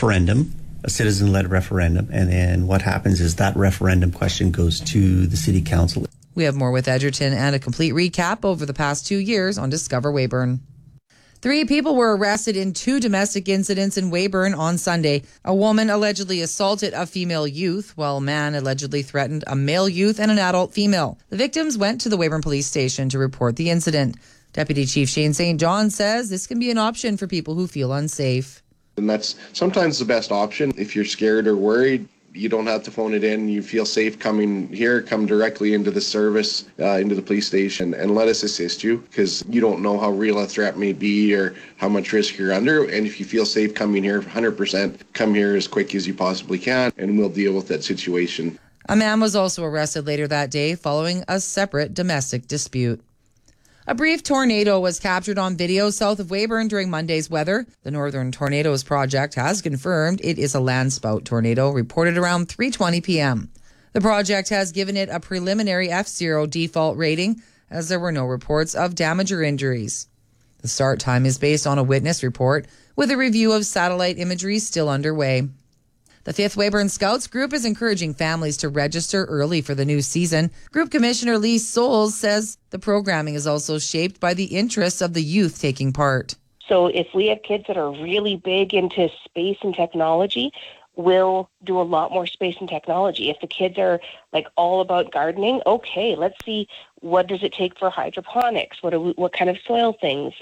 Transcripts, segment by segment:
referendum, a citizen-led referendum, and then what happens is that referendum question goes to the city council. We have more with Edgerton and a complete recap over the past 2 years on Discover Weyburn. 3 people were arrested in 2 domestic incidents in Weyburn on Sunday. A woman allegedly assaulted a female youth, while a man allegedly threatened a male youth and an adult female. The victims went to the Weyburn Police Station to report the incident. Deputy Chief Shane St. John says this can be an option for people who feel unsafe. And that's sometimes the best option. If you're scared or worried, you don't have to phone it in. You feel safe coming here, come directly into the service, into the police station, and let us assist you, because you don't know how real a threat may be or how much risk you're under. And if you feel safe coming here, 100% come here as quick as you possibly can, and we'll deal with that situation. A man was also arrested later that day following a separate domestic dispute. A brief tornado was captured on video south of Weyburn during Monday's weather. The Northern Tornadoes Project has confirmed it is a landspout tornado, reported around 3:20 p.m. The project has given it a preliminary F0 default rating, as there were no reports of damage or injuries. The start time is based on a witness report, with a review of satellite imagery still underway. The 5th Weyburn Scouts Group is encouraging families to register early for the new season. Group Commissioner Lee Souls says the programming is also shaped by the interests of the youth taking part. So if we have kids that are really big into space and technology, we'll do a lot more space and technology. If the kids are like all about gardening, okay, let's see, what does it take for hydroponics? What kind of soil things?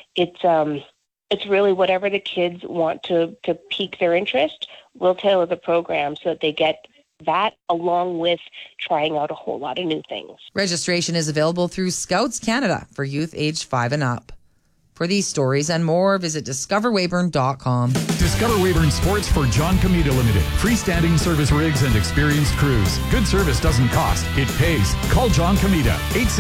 It's really whatever the kids want to pique their interest. We'll tailor the program so that they get that, along with trying out a whole lot of new things. Registration is available through Scouts Canada for youth aged 5 and up. For these stories and more, visit discoverweyburn.com. Discover Weyburn Sports for John Comita Limited. Freestanding service rigs and experienced crews. Good service doesn't cost, it pays. Call John Comita,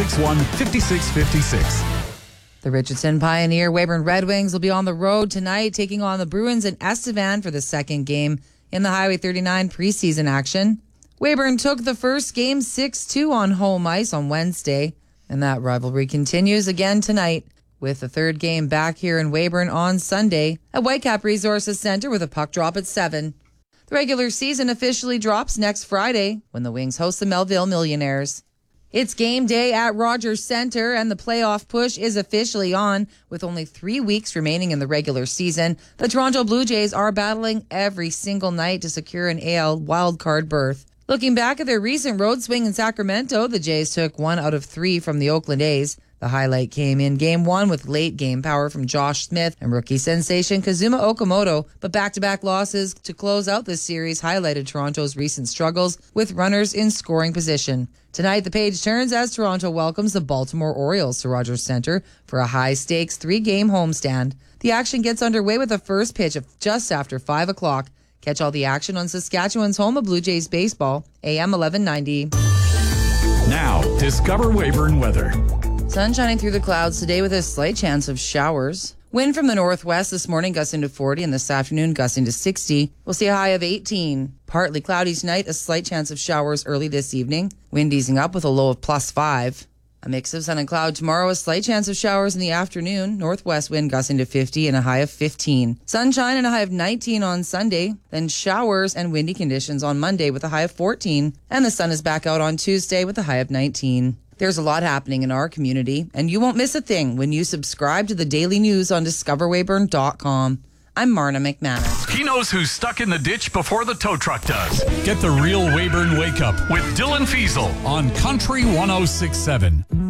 861-5656. The Richardson Pioneer Weyburn Red Wings will be on the road tonight, taking on the Bruins in Estevan for the second game in the Highway 39 preseason action. Weyburn took the first game 6-2 on home ice on Wednesday, and that rivalry continues again tonight, with the third game back here in Weyburn on Sunday at Whitecap Resources Centre with a puck drop at 7. The regular season officially drops next Friday when the Wings host the Melville Millionaires. It's game day at Rogers Centre, and the playoff push is officially on. With only 3 weeks remaining in the regular season, the Toronto Blue Jays are battling every single night to secure an AL wildcard berth. Looking back at their recent road swing in Sacramento, the Jays took 1 out of 3 from the Oakland A's. The highlight came in Game 1 with late game power from Josh Smith and rookie sensation Kazuma Okamoto, but back-to-back losses to close out this series highlighted Toronto's recent struggles with runners in scoring position. Tonight, the page turns as Toronto welcomes the Baltimore Orioles to Rogers Centre for a high-stakes 3-game homestand. The action gets underway with a first pitch of just after 5 o'clock. Catch all the action on Saskatchewan's home of Blue Jays baseball, AM 1190. Now, Discover Weyburn weather. Sun shining through the clouds today with a slight chance of showers. Wind from the northwest this morning gusting to 40 and this afternoon gusting to 60. We'll see a high of 18. Partly cloudy tonight, a slight chance of showers early this evening. Wind easing up with a low of +5. A mix of sun and cloud tomorrow, a slight chance of showers in the afternoon. Northwest wind gusting to 50 and a high of 15. Sunshine and a high of 19 on Sunday. Then showers and windy conditions on Monday with a high of 14. And the sun is back out on Tuesday with a high of 19. There's a lot happening in our community, and you won't miss a thing when you subscribe to the daily news on discoverweyburn.com. I'm Marna McManus. He knows who's stuck in the ditch before the tow truck does. Get the real Weyburn Wake Up with Dylan Fiesel on Country 106.7.